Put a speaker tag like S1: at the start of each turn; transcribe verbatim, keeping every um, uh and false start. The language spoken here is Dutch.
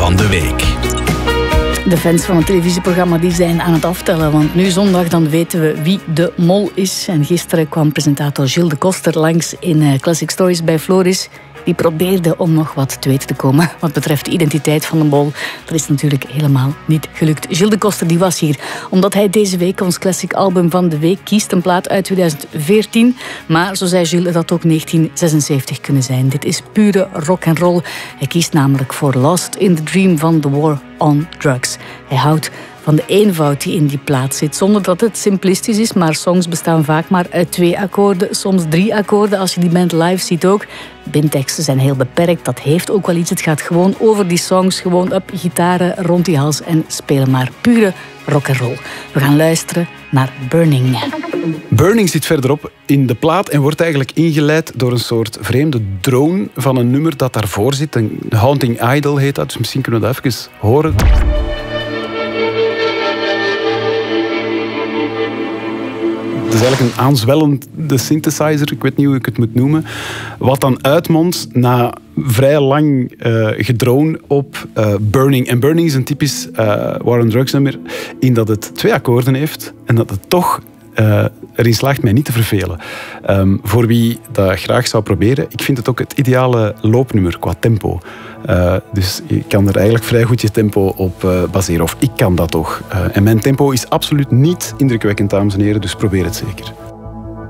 S1: van de week.
S2: De fans van het televisieprogramma die zijn aan het aftellen, want nu zondag dan weten we wie de mol is. En gisteren kwam presentator Gilles de Koster langs in Classic Stories bij Floris. Die probeerde om nog wat te weten te komen wat betreft de identiteit van de mol. Dat is natuurlijk helemaal niet gelukt. Gilles de Koster die was hier omdat hij deze week ons classic album van de week kiest. Een plaat uit tweeduizend veertien. Maar zo zei Gilles, dat ook negentien zesenzeventig kunnen zijn. Dit is pure rock and roll. Hij kiest namelijk voor Lost in the Dream van The War on Drugs. Hij houdt van de eenvoud die in die plaat zit, zonder dat het simplistisch is, maar songs bestaan vaak maar uit twee akkoorden, soms drie akkoorden. Als je die band live ziet ook. Bindteksten zijn heel beperkt, dat heeft ook wel iets. Het gaat gewoon over die songs, gewoon op gitaren rond die hals en spelen maar pure rock and roll. We gaan luisteren naar Burning.
S3: Burning zit verderop in de plaat en wordt eigenlijk ingeleid door een soort vreemde drone van een nummer dat daarvoor zit. Een Haunting Idol heet dat, dus misschien kunnen we dat even horen. Het is eigenlijk een aanzwellende synthesizer, ik weet niet hoe ik het moet noemen, wat dan uitmondt na vrij lang uh, gedroon op uh, Burning. En Burning is een typisch uh, War on Drugs nummer in dat het twee akkoorden heeft en dat het toch uh, erin slaagt mij niet te vervelen. Um, voor wie dat graag zou proberen, ik vind het ook het ideale loopnummer qua tempo. Uh, dus je kan er eigenlijk vrij goed je tempo op uh, baseren. Of ik kan dat toch. Uh, en mijn tempo is absoluut niet indrukwekkend, dames en heren, dus probeer het zeker.